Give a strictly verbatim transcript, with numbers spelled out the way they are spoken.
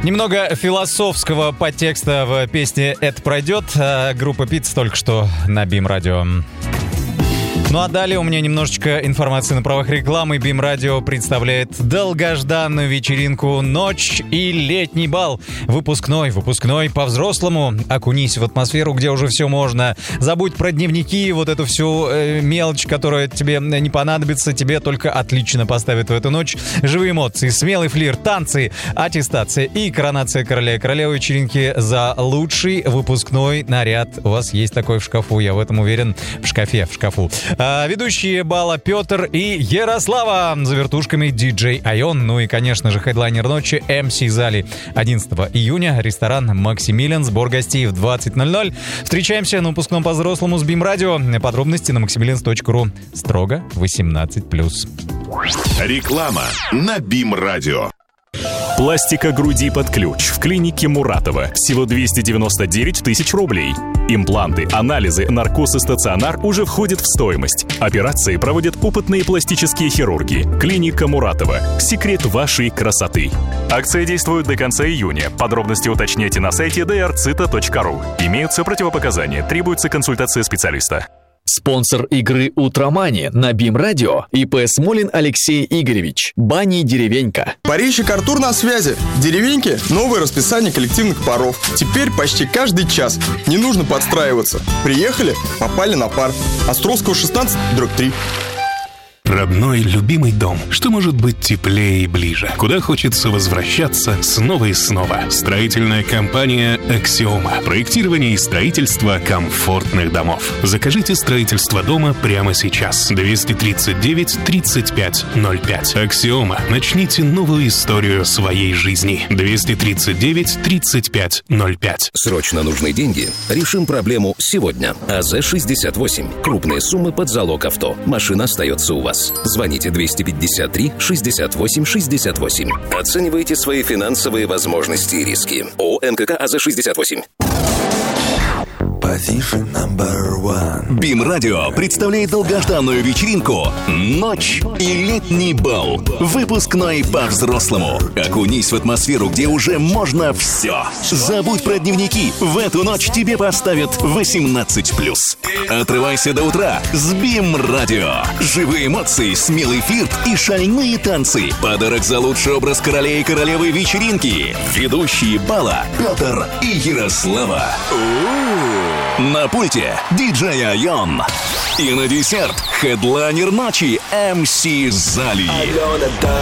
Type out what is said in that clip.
Немного философского подтекста в песне «Это пройдет». Группа Пицца только что на Бим Радио. Ну а далее у меня немножечко информации на правах рекламы. Бим Радио представляет долгожданную вечеринку «Ночь и летний бал». Выпускной, выпускной по-взрослому. Окунись в атмосферу, где уже все можно. Забудь про дневники, вот эту всю э, мелочь, которая тебе не понадобится. Тебе только отлично поставят в эту ночь. Живые эмоции, смелый флирт, танцы, аттестация и коронация короля и королевы. Вечеринки за лучший выпускной наряд. У вас есть такой в шкафу, я в этом уверен. В шкафе, в шкафу. А, ведущие бала Петр и Ярослава. За вертушками диджей Айон. Ну и, конечно же, хедлайнер ночи эм си Зали. одиннадцатого июня. Ресторан Максимилиан. Сбор гостей в двадцать ноль ноль. Встречаемся на выпускном по-взрослому с Бим Радио. Подробности на максимилианс точка ру. Строго восемнадцать плюс. Реклама на Бим Радио. Пластика груди под ключ в клинике Муратова. Всего двести девяносто девять тысяч рублей. Импланты, анализы, наркоз и стационар уже входят в стоимость. Операции проводят опытные пластические хирурги. Клиника Муратова. Секрет вашей красоты. Акция действует до конца июня. Подробности уточняйте на сайте ди ар цита точка ру. Имеются противопоказания. Требуется консультация специалиста. Спонсор игры «Утромани» на Бим Радио и пэ Смолин Алексей Игоревич. Бани «Деревенька». Парищик Артур на связи. «Деревеньки» — новое расписание коллективных паров. Теперь почти каждый час. Не нужно подстраиваться. Приехали — попали на пар. Островского шестнадцать, дробь три. Родной, любимый дом. Что может быть теплее и ближе? Куда хочется возвращаться снова и снова? Строительная компания «Аксиома». Проектирование и строительство комфортных домов. Закажите строительство дома прямо сейчас. двести тридцать девять тридцать пять ноль пять. «Аксиома». Начните новую историю своей жизни. двести тридцать девять тридцать пять ноль пять. Срочно нужны деньги? Решим проблему сегодня. а зэ шестьдесят восемь. Крупные суммы под залог авто. Машина остается у вас. Звоните двести пятьдесят три шестьдесят восемь шестьдесят восемь. Оценивайте свои финансовые возможности и риски. ООО эн ка ка а зэ шестьдесят восемь. Бим Радио представляет долгожданную вечеринку «Ночь и летний бал». Выпускной по-взрослому. Окунись в атмосферу, где уже можно все. Забудь про дневники. В эту ночь тебе поставят восемнадцать плюс. Отрывайся до утра с Бим Радио. Живые эмоции, смелый флирт и шальные танцы. Подарок за лучший образ короля и королевы вечеринки. Ведущие бала Петр и Ярослава. На пульте диджей Айон. И на десерт хедлайнер ночи эм си Зали.